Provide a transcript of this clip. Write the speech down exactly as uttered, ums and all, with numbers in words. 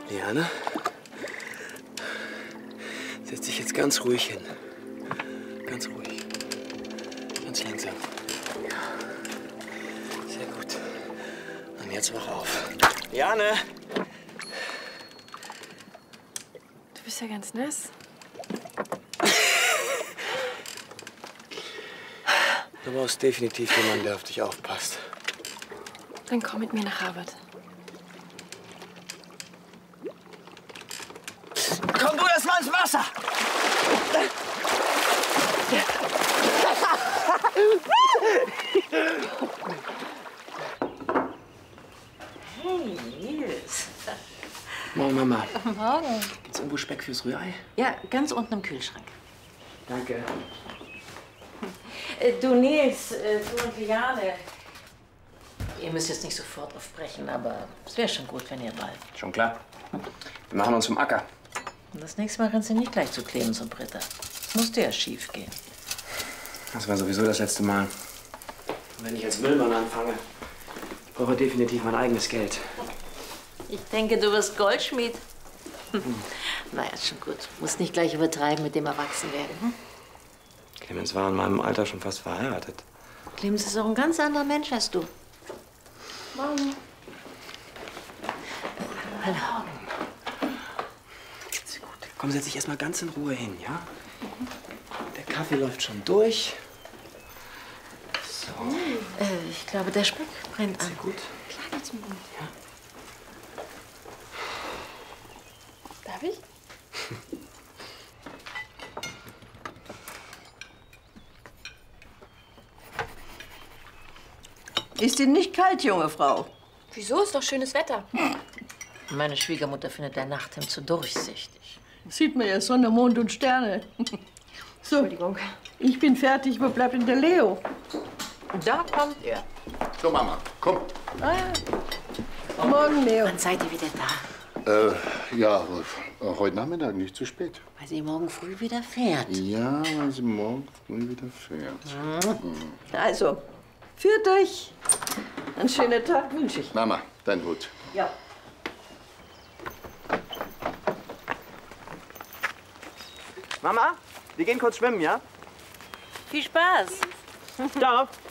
Liane, setz dich jetzt ganz ruhig hin. Ganz ruhig. Ganz langsam. Ja. Sehr gut. Und jetzt wach auf. Liane! Du bist ja ganz nass. Du brauchst definitiv jemanden, der auf dich aufpasst. Dann komm mit mir nach Harvard. Komm du erst mal ins Wasser! Hey, Nils. Morgen, Mama. Morgen. Gibt's irgendwo Speck fürs Rührei? Ja, ganz unten im Kühlschrank. Danke. Äh, du, Nils, äh, du und Liane. Ihr müsst jetzt nicht sofort aufbrechen, aber es wäre schon gut, wenn ihr bleibt. Schon klar. Wir machen uns vom Acker. Und das nächste Mal rennst du nicht gleich zu Clemens und Britta. Das musste ja schief gehen. Das war sowieso das letzte Mal. Und wenn ich als Müllmann anfange, ich brauche definitiv mein eigenes Geld. Ich denke, du wirst Goldschmied. Hm. Naja, ist schon gut. Musst nicht gleich übertreiben mit dem Erwachsenwerden. Hm? Clemens war in meinem Alter schon fast verheiratet. Clemens ist auch ein ganz anderer Mensch als du. Morgen. Hallo. Geht's gut. Komm, setz dich erst mal ganz in Ruhe hin, ja? Der Kaffee läuft schon durch. So. Äh, ich glaube, der Speck brennt an. Sehr gut. Klar geht's mir gut. Ja. Darf ich? Ist Ihnen nicht kalt, junge Frau? Wieso? Ist doch schönes Wetter. Meine Schwiegermutter findet der Nachthemd zu durchsichtig. Sieht man ja Sonne, Mond und Sterne. So, Entschuldigung. ich bin fertig. Wo bleibt denn der Leo? Da kommt er. So, Mama, komm. Ah, ja. Morgen, Leo. Wann seid ihr wieder da? Äh, ja, äh, heute Nachmittag, nicht zu spät. Weil sie morgen früh wieder fährt. Ja, weil sie morgen früh wieder fährt. Mhm. Also, führt euch. Einen schönen Tag wünsche ich. Mama, dein Hut. Ja. Mama, wir gehen kurz schwimmen, ja? Viel Spaß. Ciao.